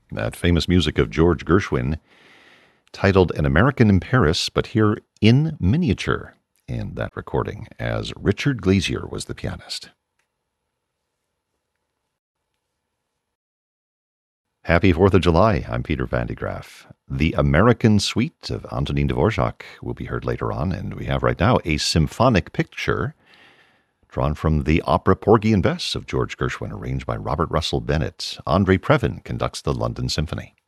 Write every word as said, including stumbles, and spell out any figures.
That famous music of George Gershwin, titled An American in Paris, but here in miniature in that recording, as Richard Glazier was the pianist. Happy fourth of July. I'm Peter Van de Graaff. The American Suite of Antonin Dvorak will be heard later on, and we have right now a symphonic picture drawn from the opera Porgy and Bess of George Gershwin, arranged by Robert Russell Bennett. Andre Previn conducts the London Symphony.